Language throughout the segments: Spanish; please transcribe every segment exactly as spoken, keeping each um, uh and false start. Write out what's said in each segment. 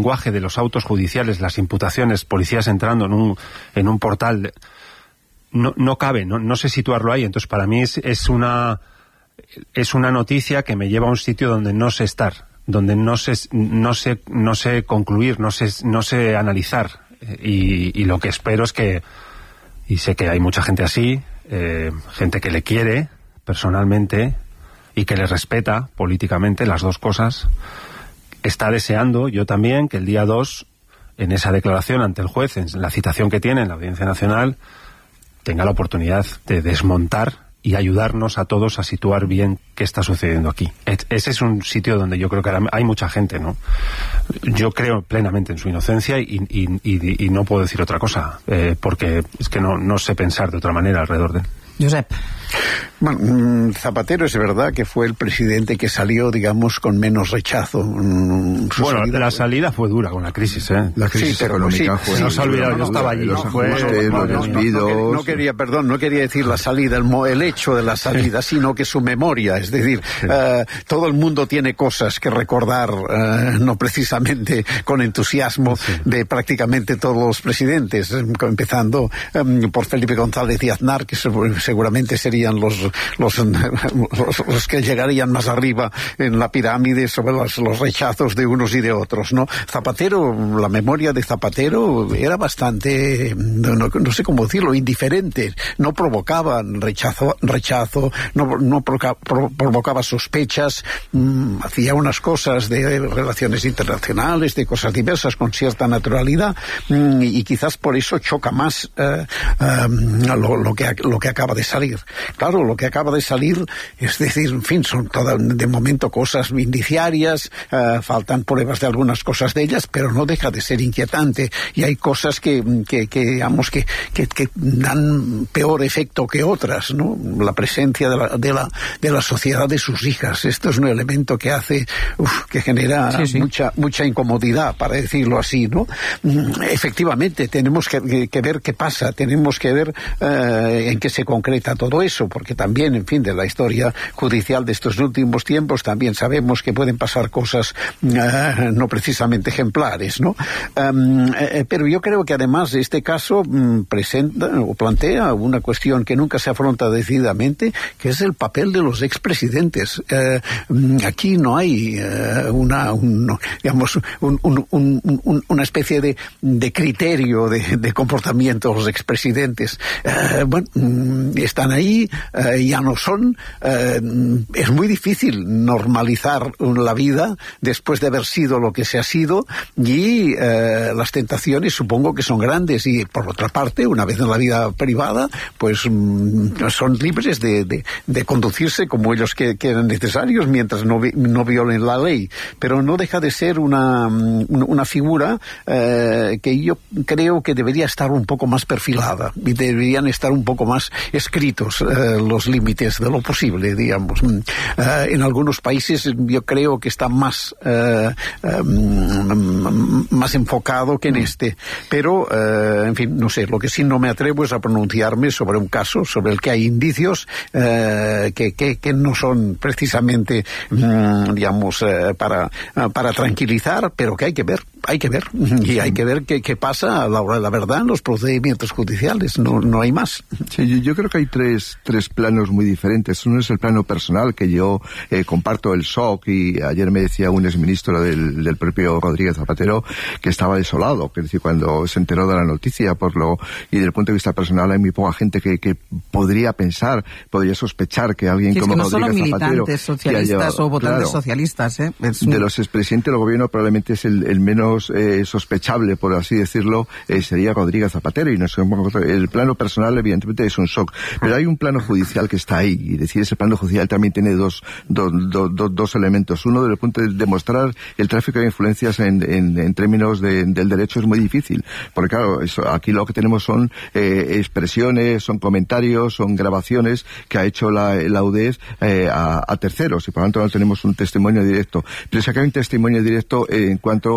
lenguaje de los autos judiciales, las imputaciones, policías entrando en un, en un portal, no, no cabe, no, no sé situarlo ahí. Entonces para mí es, es una es una noticia que me lleva a un sitio donde no sé estar, donde no sé no sé no sé concluir, no sé no sé analizar, y, y lo que espero es que, y sé que hay mucha gente así, eh, gente que le quiere personalmente y que le respeta políticamente, las dos cosas, está deseando, yo también, que el día dos, en esa declaración ante el juez, en la citación que tiene en la Audiencia Nacional, tenga la oportunidad de desmontar y ayudarnos a todos a situar bien qué está sucediendo aquí. Ese es un sitio donde yo creo que hay mucha gente, ¿no? Yo creo plenamente en su inocencia y, y, y, y no puedo decir otra cosa, eh, porque es que no, no sé pensar de otra manera alrededor de él. Josep. Bueno, Zapatero es verdad que fue el presidente que salió, digamos, con menos rechazo. Su bueno, salida la fue... salida fue dura con la crisis, ¿eh? La crisis sí, económica sí, fue... sí, no se ha olvidado, yo estaba allí. Los Fue, ajustes, los no, despidos... No, no quería, perdón, no quería decir la salida, el, el hecho de la salida, sino que su memoria, es decir, sí. uh, todo el mundo tiene cosas que recordar, uh, no precisamente con entusiasmo, sí. de prácticamente todos los presidentes, empezando um, por Felipe González y Aznar, que seguramente serían los Los, los, los que llegarían más arriba en la pirámide sobre los, los rechazos de unos y de otros, ¿no? Zapatero, la memoria de Zapatero era bastante, no, no, no sé cómo decirlo, indiferente, no provocaba rechazo, rechazo no, no proca, pro, provocaba sospechas, mmm, hacía unas cosas de relaciones internacionales, de cosas diversas con cierta naturalidad, mmm, y quizás por eso choca más eh, eh, lo, lo, que, lo que acaba de salir. Claro, lo que acaba de salir, es decir, en fin, son todas de momento cosas indiciarias, uh, faltan pruebas de algunas cosas de ellas, pero no deja de ser inquietante, y hay cosas que, que, que digamos, que, que, que dan peor efecto que otras, ¿no? La presencia de la, de la, de la sociedad de sus hijas, esto es un elemento que hace, uf, que genera sí, sí. mucha, mucha incomodidad, para decirlo así, ¿no? Efectivamente, tenemos que, que, que ver qué pasa, tenemos que ver uh, en qué se concreta todo eso, porque también, en fin, de la historia judicial de estos últimos tiempos también sabemos que pueden pasar cosas uh, no precisamente ejemplares, ¿no? Um, eh, pero yo creo que además este caso um, presenta o plantea una cuestión que nunca se afronta decididamente, que es el papel de los expresidentes. Uh, aquí no hay uh, una, un, digamos, un, un, un, un, una especie de, de criterio de, de comportamiento de los expresidentes. Uh, bueno, um, están ahí, uh, ya no son, eh, es muy difícil normalizar la vida después de haber sido lo que se ha sido, y eh, las tentaciones supongo que son grandes, y por otra parte, una vez en la vida privada, pues mm, son libres de, de, de conducirse como ellos que, que eran necesarios mientras no, no violen la ley, pero no deja de ser una, una figura eh, que yo creo que debería estar un poco más perfilada, y deberían estar un poco más escritos eh, los límites de lo posible, digamos. Uh, en algunos países yo creo que está más uh, um, más enfocado que en este, pero uh, en fin, no sé, lo que sí no me atrevo es a pronunciarme sobre un caso sobre el que hay indicios uh, que, que, que no son precisamente um, digamos uh, para, uh, para tranquilizar, pero que hay que ver, hay que ver, y hay que ver qué, qué pasa a la hora de la verdad en los procedimientos judiciales, no, no hay más. Sí, yo, yo creo que hay tres, tres planos muy diferentes. Uno es el plano personal, que yo eh, comparto el shock, y ayer me decía un exministro del, del propio Rodríguez Zapatero que estaba desolado, que es decir, cuando se enteró de la noticia, por lo, y desde el punto de vista personal hay muy poca gente que, que podría pensar, podría sospechar que alguien sí, como es que no Rodríguez solo Zapatero, militantes socialistas o votantes claro, socialistas, ¿eh? Es un... de un... los expresidentes del gobierno probablemente es el, el menos eh, sospechable, por así decirlo, eh, sería Rodríguez Zapatero, y no sé, el plano personal evidentemente es un shock, pero hay un plano judicial que está ahí, y decir, ese plano judicial también tiene dos, dos, dos, dos, dos elementos. Uno, desde el punto de demostrar el tráfico de influencias en, en, en términos de, del derecho es muy difícil, porque claro, eso, aquí lo que tenemos son eh, expresiones, son comentarios, son grabaciones que ha hecho la, la U D E S eh, a, a terceros, y por lo tanto no tenemos un testimonio directo. Pero si acá hay un testimonio directo eh, en cuanto a sus ingresos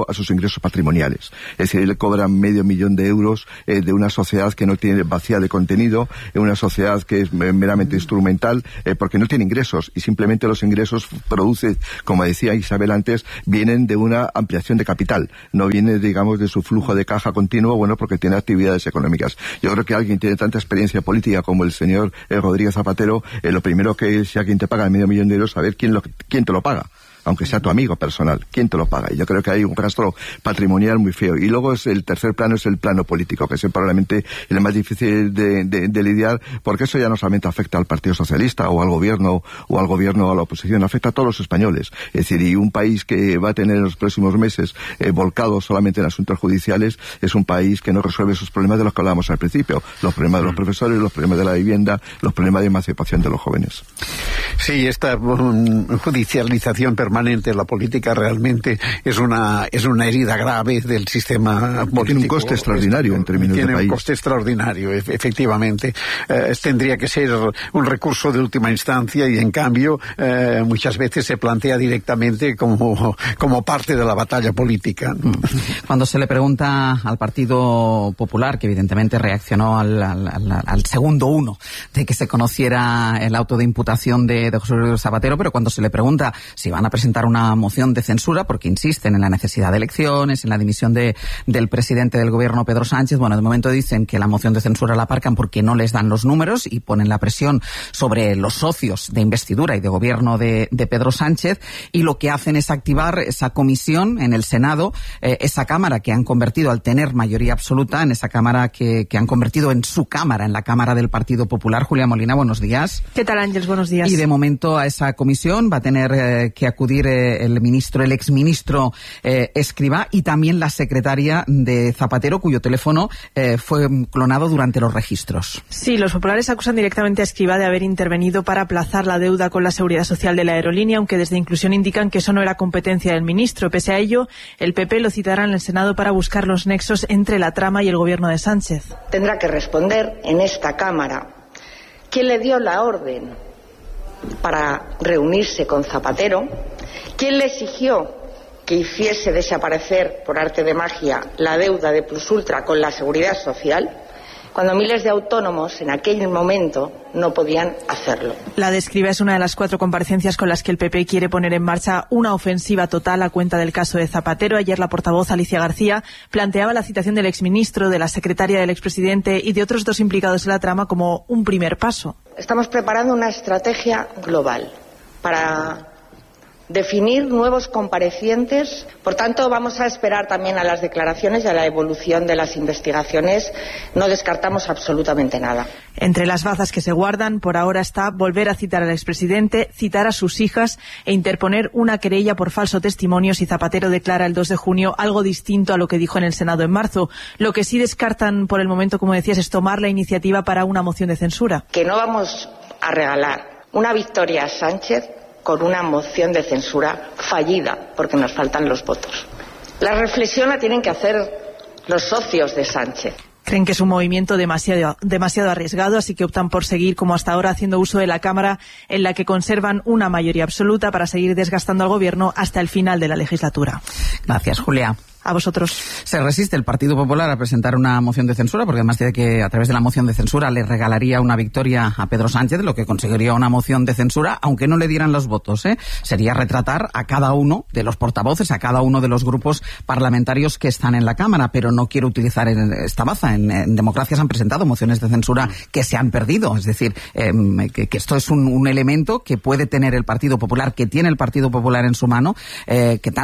ingresos patrimoniales. Es decir, él cobra medio millón de euros eh, de una sociedad que no tiene vacía de contenido, en una sociedad que es meramente instrumental, eh, porque no tiene ingresos, y simplemente los ingresos produce, como decía Isabel antes, vienen de una ampliación de capital, no viene, digamos, de su flujo de caja continuo, bueno, porque tiene actividades económicas. Yo creo que alguien tiene tanta experiencia política como el señor eh, Rodríguez Zapatero, eh, lo primero que es, si alguien te paga medio millón de euros, saber quién, lo, quién te lo paga. Aunque sea tu amigo personal, ¿quién te lo paga? Y yo creo que hay un rastro patrimonial muy feo. Y luego es el tercer plano, es el plano político, que es probablemente el más difícil de, de, de lidiar, porque eso ya no solamente afecta al Partido Socialista o al gobierno o al gobierno o a la oposición, afecta a todos los españoles. Es decir, y un país que va a tener en los próximos meses eh, volcado solamente en asuntos judiciales es un país que no resuelve esos problemas de los que hablábamos al principio, los problemas de los profesores, los problemas de la vivienda, los problemas de emancipación de los jóvenes. Sí, esta um, judicialización permanente de la política realmente es una es una herida grave del sistema político. Tiene un coste extraordinario en términos de país. Tiene un coste extraordinario, efectivamente. Eh, tendría que ser un recurso de última instancia y en cambio eh, muchas veces se plantea directamente como, como parte de la batalla política. Cuando se le pregunta al Partido Popular, que evidentemente reaccionó al, al, al, al segundo uno de que se conociera el auto de imputación de, de José Luis Zapatero, pero cuando se le pregunta si van a presentar una moción de censura porque insisten en la necesidad de elecciones, en la dimisión de, del presidente del gobierno, Pedro Sánchez, bueno, de momento dicen que la moción de censura la aparcan porque no les dan los números y ponen la presión sobre los socios de investidura y de gobierno de, de Pedro Sánchez, y lo que hacen es activar esa comisión en el Senado, eh, esa Cámara que han convertido, al tener mayoría absoluta, en esa Cámara que, que han convertido en su Cámara, en la Cámara del Partido Popular. Julia Molina, buenos días. ¿Qué tal, Ángeles? Buenos días. Y de momento a esa comisión va a tener eh, que acudir el ministro, el exministro eh, Escrivá, y también la secretaria de Zapatero, cuyo teléfono eh, fue clonado durante los registros. Sí, los populares acusan directamente a Escrivá de haber intervenido para aplazar la deuda con la Seguridad Social de la aerolínea, aunque desde Inclusión indican que eso no era competencia del ministro. Pese a ello, el P P lo citará en el Senado para buscar los nexos entre la trama y el gobierno de Sánchez. Tendrá que responder en esta Cámara quién le dio la orden para reunirse con Zapatero, quién le exigió que hiciese desaparecer por arte de magia la deuda de Plus Ultra con la Seguridad Social, cuando miles de autónomos en aquel momento no podían hacerlo. La de Escrivá es una de las cuatro comparecencias con las que el P P quiere poner en marcha una ofensiva total a cuenta del caso de Zapatero. Ayer la portavoz Alicia García planteaba la citación del exministro, de la secretaria del expresidente y de otros dos implicados en la trama como un primer paso. Estamos preparando una estrategia global para definir nuevos comparecientes. Por tanto, vamos a esperar también a las declaraciones y a la evolución de las investigaciones. No descartamos absolutamente nada. Entre las bazas que se guardan, por ahora está volver a citar al expresidente, citar a sus hijas e interponer una querella por falso testimonio si Zapatero declara el dos de junio algo distinto a lo que dijo en el Senado en marzo. Lo que sí descartan por el momento, como decías, es tomar la iniciativa para una moción de censura. Que no vamos a regalar una victoria a Sánchez con una moción de censura fallida, porque nos faltan los votos. La reflexión la tienen que hacer los socios de Sánchez. Creen que es un movimiento demasiado, demasiado arriesgado, así que optan por seguir como hasta ahora haciendo uso de la Cámara, en la que conservan una mayoría absoluta para seguir desgastando al Gobierno hasta el final de la legislatura. Gracias, Julia. A vosotros. Se resiste el Partido Popular a presentar una moción de censura, porque además dice que a través de la moción de censura le regalaría una victoria a Pedro Sánchez, lo que conseguiría una moción de censura, aunque no le dieran los votos, ¿eh? Sería retratar a cada uno de los portavoces, a cada uno de los grupos parlamentarios que están en la Cámara, pero no quiero utilizar esta baza. En, en democracias han presentado mociones de censura que se han perdido, es decir, eh, que, que esto es un, un elemento que puede tener el Partido Popular, que tiene el Partido Popular en su mano, eh, que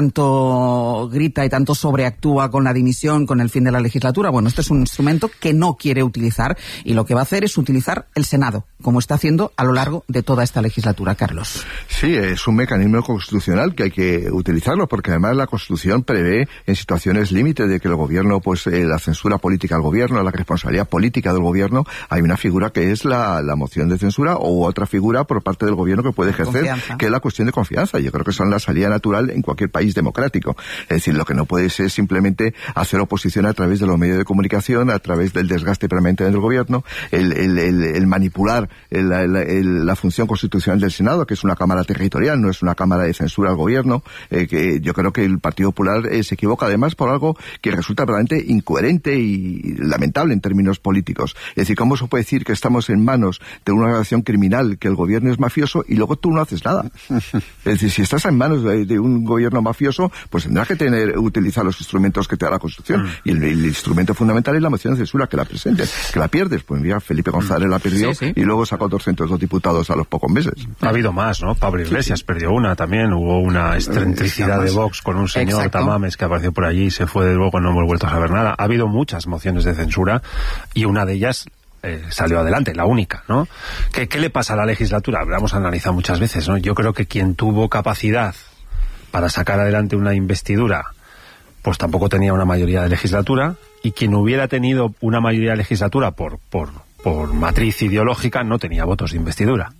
tanto grita y tanto sobreactúa con la dimisión, con el fin de la legislatura. Bueno, este es un instrumento que no quiere utilizar y lo que va a hacer es utilizar el Senado, como está haciendo a lo largo de toda esta legislatura. Carlos. Sí, es un mecanismo constitucional que hay que utilizarlo, porque además la Constitución prevé en situaciones límites de que el gobierno, pues eh, la censura política al gobierno, la responsabilidad política del gobierno, hay una figura que es la, la moción de censura o otra figura por parte del gobierno que puede ejercer, que es la cuestión de confianza. Yo creo que son la salida natural en cualquier país democrático. Es decir, lo que no puede ser pues es simplemente hacer oposición a través de los medios de comunicación, a través del desgaste permanente del gobierno, el, el, el, el manipular el, el, el, la función constitucional del Senado, que es una cámara territorial, no es una cámara de censura al gobierno, eh, que yo creo que el Partido Popular eh, se equivoca además por algo que resulta realmente incoherente y lamentable en términos políticos. Es decir, ¿cómo se puede decir que estamos en manos de una organización criminal, que el gobierno es mafioso y luego tú no haces nada? Es decir, si estás en manos de, de un gobierno mafioso, pues tendrás que tener, utilizar los instrumentos que te da la Constitución. Mm. Y el, el instrumento fundamental es la moción de censura, que la presentes. Que la pierdes, pues mira, Felipe González la perdió, sí, sí. Y luego sacó doscientos dos diputados a los pocos meses. Ha habido más, ¿no? Pablo Iglesias sí, sí. perdió una también, hubo una excentricidad de Vox con un señor Exacto. Tamames que apareció por allí y se fue de luego, no hemos vuelto a saber nada. Ha habido muchas mociones de censura y una de ellas eh, salió adelante, la única, ¿no? ¿Qué, ¿Qué le pasa a la legislatura? Lo hemos analizado muchas veces, ¿no? Yo creo que quien tuvo capacidad para sacar adelante una investidura, pues tampoco tenía una mayoría de legislatura, y quien hubiera tenido una mayoría de legislatura por, por, por matriz ideológica no tenía votos de investidura.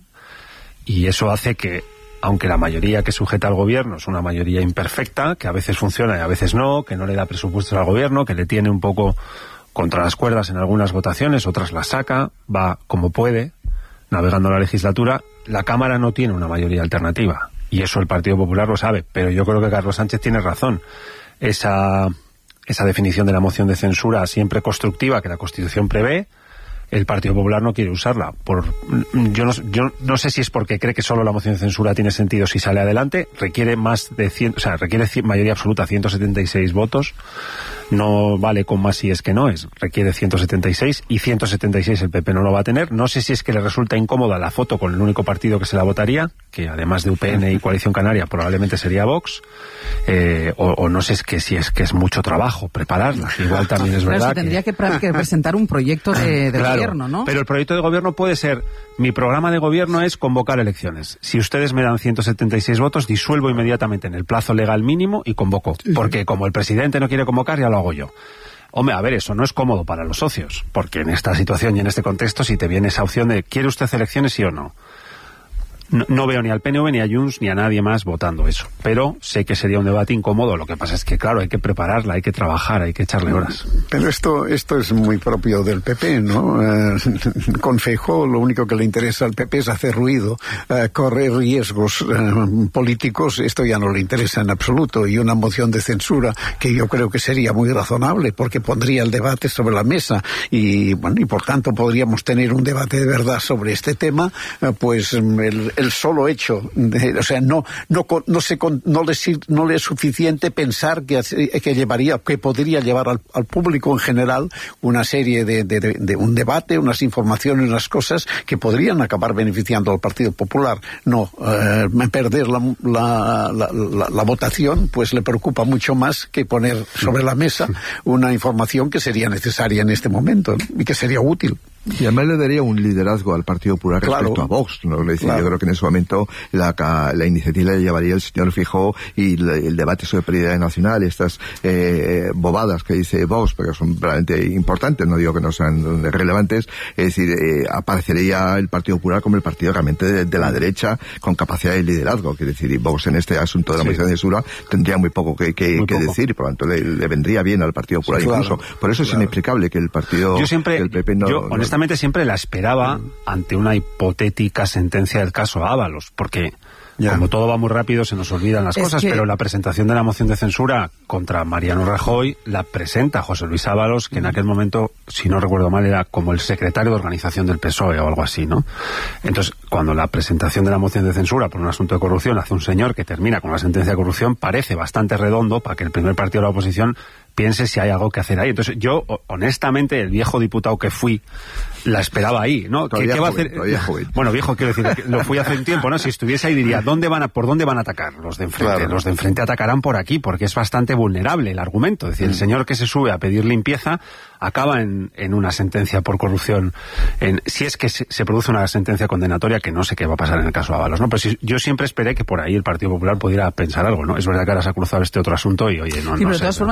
Y eso hace que, aunque la mayoría que sujeta al gobierno es una mayoría imperfecta, que a veces funciona y a veces no, que no le da presupuestos al gobierno, que le tiene un poco contra las cuerdas en algunas votaciones, otras las saca, va como puede, navegando la legislatura, la Cámara no tiene una mayoría alternativa. Y eso el Partido Popular lo sabe, pero yo creo que Carlos Sánchez tiene razón. Esa, esa definición de la moción de censura siempre constructiva que la Constitución prevé, el Partido Popular no quiere usarla. Por, yo, no, yo no sé si es porque cree que solo la moción de censura tiene sentido si sale adelante, requiere más de cien, o sea, requiere mayoría absoluta, ciento setenta y seis votos, no vale con más si es que no es, requiere ciento setenta y seis, y ciento setenta y seis el P P no lo va a tener. No sé si es que le resulta incómoda la foto con el único partido que se la votaría, que además de U P N y Coalición Canaria probablemente sería Vox, eh, o, o no sé es que si es que es mucho trabajo prepararla, igual también es verdad. Pero se tendría que, que, que presentar un proyecto de, de claro, gobierno, ¿no? Pero el proyecto de gobierno puede ser, mi programa de gobierno es convocar elecciones. Si ustedes me dan ciento setenta y seis votos, disuelvo inmediatamente en el plazo legal mínimo y convoco. Sí, porque sí. Como el presidente no quiere convocar, ya lo hago yo. Hombre, a ver, eso no es cómodo para los socios, porque en esta situación y en este contexto, si te viene esa opción de ¿quiere usted elecciones, sí o no? No, no veo ni al P N V, ni a Junts, ni a nadie más votando eso. Pero sé que sería un debate incómodo. Lo que pasa es que, claro, hay que prepararla, hay que trabajar, hay que echarle horas. Pero esto esto es muy propio del P P, ¿no? Eh, con Feijóo lo único que le interesa al P P es hacer ruido, eh, correr riesgos eh, políticos. Esto ya no le interesa en absoluto. Y una moción de censura que yo creo que sería muy razonable, porque pondría el debate sobre la mesa. Y, bueno, y por tanto podríamos tener un debate de verdad sobre este tema, eh, pues el el solo hecho, de, o sea, no no no se no le no le es suficiente pensar que que llevaría que podría llevar al, al público en general una serie de, de, de, de un debate, unas informaciones, unas cosas que podrían acabar beneficiando al Partido Popular. No eh, perder la, la, la, la, la votación, pues le preocupa mucho más que poner sobre la mesa una información que sería necesaria en este momento, ¿no? Y que sería útil. Y además le daría un liderazgo al Partido Popular claro, respecto a Vox, ¿no? Es decir, claro. Yo creo que en ese momento la, la iniciativa la llevaría el señor Feijóo, y la, el debate sobre prioridad nacional, estas eh, bobadas que dice Vox, porque son realmente importantes, no digo que no sean relevantes, es decir, eh, aparecería el Partido Popular como el partido realmente de, de la derecha, con capacidad de liderazgo, quiere decir, y Vox en este asunto de la moción sí. de censura tendría muy poco que, que, muy que poco. decir, y por lo tanto le, le vendría bien al Partido Popular, sí, claro, incluso. Por eso claro. es inexplicable que el partido yo siempre, el P P no... Yo, no honestamente siempre la esperaba ante una hipotética sentencia del caso Ábalos, porque ya. como todo va muy rápido se nos olvidan las es cosas, que... pero la presentación de la moción de censura contra Mariano Rajoy la presenta José Luis Ábalos, que en aquel momento, si no recuerdo mal, era como el secretario de organización del P S O E o algo así, ¿no? Entonces, cuando la presentación de la moción de censura por un asunto de corrupción hace un señor que termina con la sentencia de corrupción, parece bastante redondo para que el primer partido de la oposición piense si hay algo que hacer ahí. Entonces yo, honestamente, el viejo diputado que fui, la esperaba ahí, ¿no? ¿Qué, ¿qué va a hacer? Joven. Bueno, viejo, quiero decir, lo fui hace un tiempo, ¿no? Si estuviese ahí diría, ¿dónde van a, ¿por dónde van a atacar los de enfrente? Claro. Los de enfrente atacarán por aquí, porque es bastante vulnerable el argumento. Es decir, mm. el señor que se sube a pedir limpieza acaba en, en una sentencia por corrupción, en, si es que se, se produce una sentencia condenatoria, que no sé qué va a pasar en el caso Ábalos, ¿no? Pero si, yo siempre esperé que por ahí el Partido Popular pudiera pensar algo, ¿no? Es verdad que ahora se ha cruzado este otro asunto y, oye, no, sí, no pero sé, de todas ¿no? formas, ¿sabes qué pasa?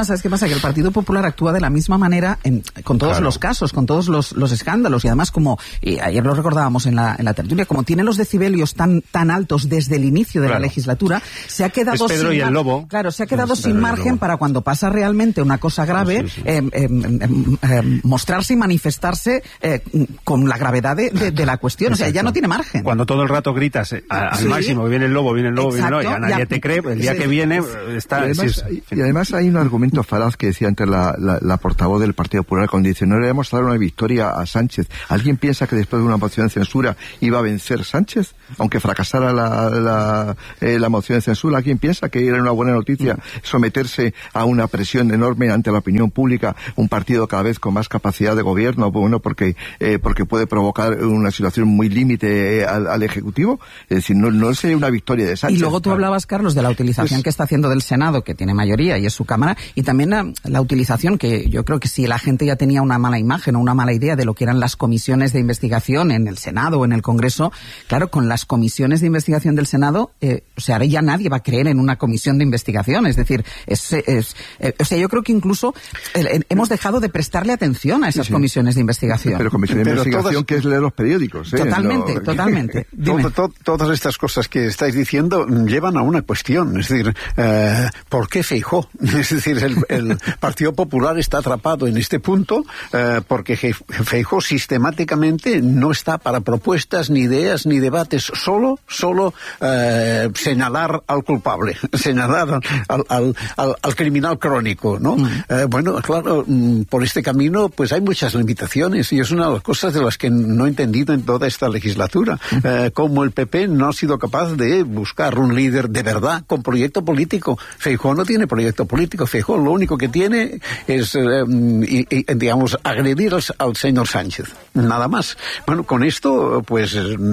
que el Partido Popular actúa de la misma manera en, con todos claro. los casos, con todos los, los escándalos, y además como, y ayer lo recordábamos en la, en la tertulia, como tiene los decibelios tan, tan altos desde el inicio de claro. la legislatura, se ha quedado es Pedro sin, y el Lobo. Claro, se ha quedado es sin margen para cuando pasa realmente una cosa grave, sí, sí. Eh, eh, eh, eh, mostrarse y manifestarse eh, con la gravedad de, de, de la cuestión. Exacto. O sea, ya no tiene margen. Cuando todo el rato gritas eh, a, sí. al máximo, viene el lobo, viene el lobo, Exacto. viene el lobo, y a nadie ya, te cree, el día sí. que viene está... Y además, sí, y además hay un argumento falaz que decía antes la, la, la portavoz del Partido Popular cuando dice, no le hemos dado una victoria a Sánchez. ¿Alguien piensa que después de una moción de censura iba a vencer Sánchez? Aunque fracasara la, la, eh, la moción de censura, ¿alguien piensa que era una buena noticia someterse a una presión enorme ante la opinión pública, un partido cada vez con más capacidad de gobierno, bueno, porque eh, porque puede provocar una situación muy límite eh, al, al Ejecutivo? Es decir, no, no sería una victoria de Sánchez. Y luego tú hablabas, Carlos, de la utilización es... que está haciendo del Senado, que tiene mayoría y es su Cámara, y también la, la utilización que yo creo que si la gente ya tenía una mala imagen o una mala idea de lo que eran las comisiones de investigación en el Senado o en el Congreso, claro, con las comisiones de investigación del Senado, eh, o sea, ahora ya nadie va a creer en una comisión de investigación, es decir, es, es eh, o sea, yo creo que incluso eh, hemos dejado de prestarle atención a esas sí, sí. comisiones de investigación. Pero comisión de Pero investigación todas... que es leer los periódicos. ¿eh? Totalmente, no... totalmente. Todo, todo, todas estas cosas que estáis diciendo llevan a una cuestión, es decir, eh, ¿por qué Feijóo? Es decir, el, el Partido Popular está atrapado en este punto eh, porque Feijóo sistemáticamente no está para propuestas, ni ideas, ni debates, solo, solo eh, señalar al culpable, señalar al, al, al, al criminal crónico, ¿no? Mm. Eh, bueno, claro, por este camino pues hay muchas limitaciones y es una de las cosas de las que no he entendido en toda esta legislatura, mm. eh, como el P P no ha sido capaz de buscar un líder de verdad con proyecto político. Feijóo no tiene proyecto político, Feijóo lo único que tiene es, eh, y, y, digamos, agredir al, al señor Sánchez, nada más. Bueno, con esto pues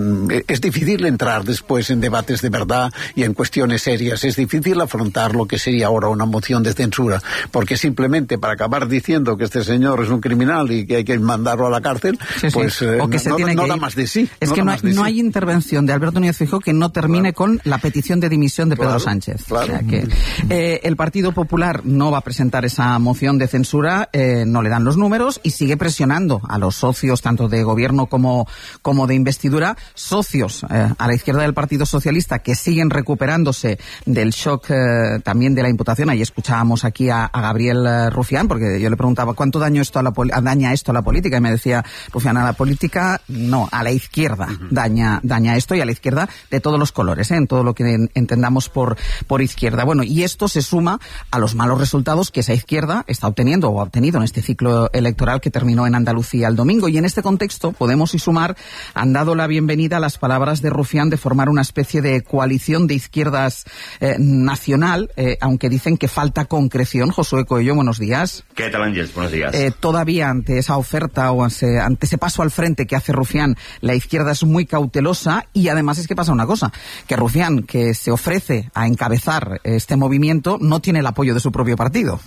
es difícil entrar después en debates de verdad y en cuestiones serias, es difícil afrontar lo que sería ahora una moción de censura, porque simplemente para acabar diciendo que este señor es un criminal y que hay que mandarlo a la cárcel, sí, pues sí. Eh, que no, no, no da más de sí. Es no que no hay, no sí. hay intervención de Alberto Núñez Feijóo que no termine claro. con la petición de dimisión de Pedro claro, Sánchez. Claro. O sea que eh, el Partido Popular no va a presentar esa moción de censura, eh, no le dan los números y sigue presionando a los socios tanto de gobierno como, como de investidura, socios eh, a la izquierda del Partido Socialista que siguen recuperándose del shock eh, también de la imputación. Ahí escuchábamos aquí a, a Gabriel eh, Rufián, porque yo le preguntaba cuánto daño esto a la daña esto a la política y me decía Rufián, a la política no, a la izquierda uh-huh. daña daña esto y a la izquierda de todos los colores, ¿eh? En todo lo que en, entendamos por por izquierda. Bueno, y esto se suma a los malos resultados que esa izquierda está obteniendo o ha obtenido en este ciclo electoral que terminó en Andalucía el domingo. Y en este contexto, Podemos y Sumar han dado la bienvenida a las palabras de Rufián de formar una especie de coalición de izquierdas eh, nacional, eh, aunque dicen que falta concreción. Josué Coello, buenos días. ¿Qué tal, Ángel? Buenos días. Eh, todavía ante esa oferta o ante, ante ese paso al frente que hace Rufián, la izquierda es muy cautelosa y además es que pasa una cosa, que Rufián, que se ofrece a encabezar este movimiento, no tiene el apoyo de su propio partido.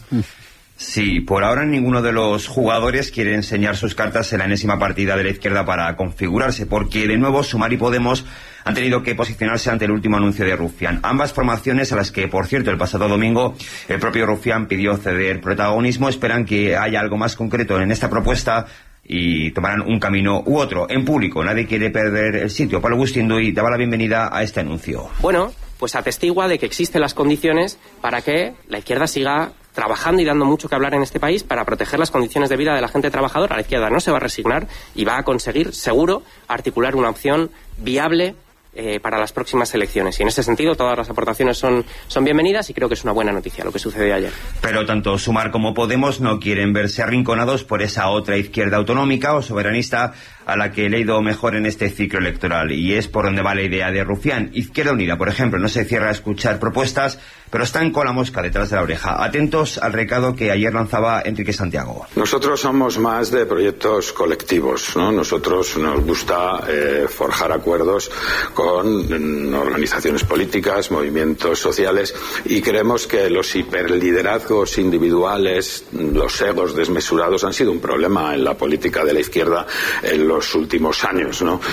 Sí, por ahora ninguno de los jugadores quiere enseñar sus cartas en la enésima partida de la izquierda para configurarse, porque de nuevo Sumar y Podemos han tenido que posicionarse ante el último anuncio de Rufián. Ambas formaciones, a las que, por cierto, el pasado domingo el propio Rufián pidió ceder protagonismo, esperan que haya algo más concreto en esta propuesta y tomarán un camino u otro. En público, nadie quiere perder el sitio. Pablo Bustinduy daba la bienvenida a este anuncio. Bueno, pues atestigua de que existen las condiciones para que la izquierda siga trabajando y dando mucho que hablar en este país para proteger las condiciones de vida de la gente trabajadora. La izquierda no se va a resignar y va a conseguir, seguro, articular una opción viable eh, para las próximas elecciones. Y en ese sentido todas las aportaciones son, son bienvenidas y creo que es una buena noticia lo que sucedió ayer. Pero tanto Sumar como Podemos no quieren verse arrinconados por esa otra izquierda autonómica o soberanista a la que le ha ido mejor en este ciclo electoral, y es por donde va la idea de Rufián. Izquierda Unida, por ejemplo, no se cierra a escuchar propuestas, pero están con la mosca detrás de la oreja. Atentos al recado que ayer lanzaba Enrique Santiago. Nosotros somos más de proyectos colectivos, ¿no? Nosotros nos gusta eh, forjar acuerdos con mm, organizaciones políticas, movimientos sociales, y creemos que los hiperliderazgos individuales, los egos desmesurados han sido un problema en la política de la izquierda en los últimos años, ¿no?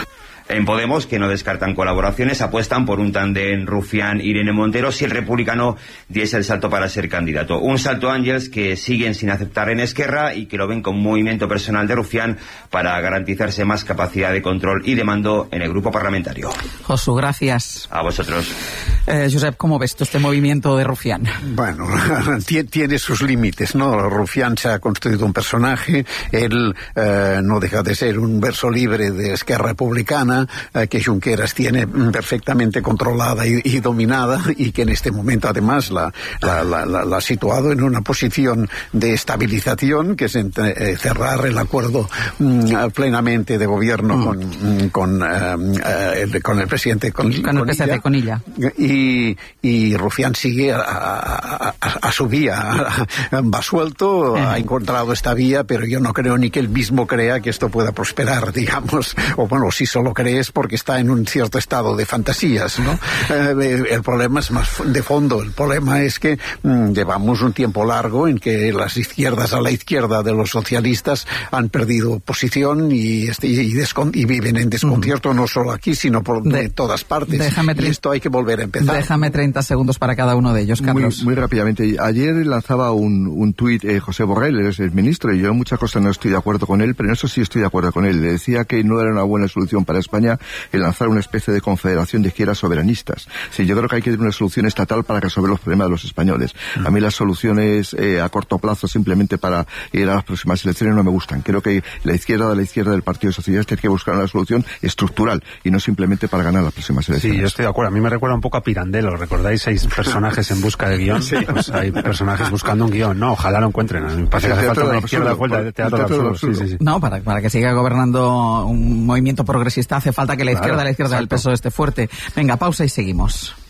En Podemos, que no descartan colaboraciones, apuestan por un tándem Rufián-Irene Montero si el republicano diese el salto para ser candidato. Un salto, Ángels, que siguen sin aceptar en Esquerra y que lo ven como un movimiento personal de Rufián para garantizarse más capacidad de control y de mando en el grupo parlamentario. Josu, gracias. A vosotros. Eh, Josep, ¿cómo ves tú este movimiento de Rufián? Bueno, tiene sus límites, ¿no? Rufián se ha construido un personaje, él eh, no deja de ser un verso libre de Esquerra Republicana, eh, que Junqueras tiene perfectamente controlada y, y dominada, y que en este momento además la, la, la, la, la ha situado en una posición de estabilización, que es entre, eh, cerrar el acuerdo mm, plenamente de gobierno mm. con, con, eh, eh, con el presidente con, con el P S C, con ella. Y, y Rufián sigue a, a, a, a su vía, va suelto, uh-huh. ha encontrado esta vía, pero yo no creo ni que él mismo crea que esto pueda prosperar, digamos, o bueno, si solo crees porque está en un cierto estado de fantasías, ¿no? Eh, el problema es más de fondo, el problema es que mmm, llevamos un tiempo largo en que las izquierdas a la izquierda de los socialistas han perdido posición y, este, y, descon- y viven en desconcierto, uh-huh. no solo aquí, sino por de, de todas partes. Déjame y esto hay que volver a empezar. Déjame treinta segundos para cada uno de ellos, Carlos. Muy, muy rápidamente. Ayer lanzaba un, un tuit eh, José Borrell, es el ministro, y yo en muchas cosas no estoy de acuerdo con él, pero en eso sí estoy de acuerdo con él. Le decía que no era una buena solución para España el lanzar una especie de confederación de izquierdas soberanistas. Sí, yo creo que hay que tener una solución estatal para resolver los problemas de los españoles. A mí las soluciones eh, a corto plazo simplemente para ir a las próximas elecciones no me gustan. Creo que la izquierda de la izquierda del Partido Socialista tiene que buscar una solución estructural y no simplemente para ganar las próximas elecciones. Sí, yo estoy de acuerdo. A mí me recuerda un poco a Pirandello. ¿Recordáis? Seis personajes en busca de guión. Sí. Pues hay personajes buscando un guión. No, ojalá lo encuentren. A mí me parece que hace falta una izquierda vuelta de teatro absurdo. Sí, sí, sí. No, para, para que siga gobernando un movimiento progresista hace falta que la izquierda, claro, la izquierda exacto. del P S O E esté fuerte. Venga, pausa y seguimos.